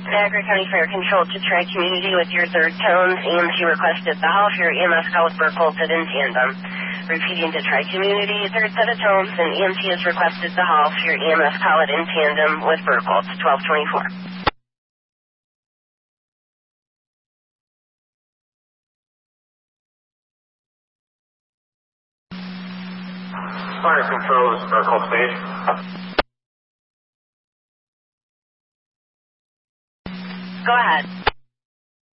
Niagara County Fire Control to Tri-Community with your third tones. EMT requested the hall for your EMS call with Burkholz in tandem. Repeating to Tri-Community, third set of tones, and EMT has requested the hall for your EMS call in tandem with Burkholz, 1224. Fire Control, Burkholz stage.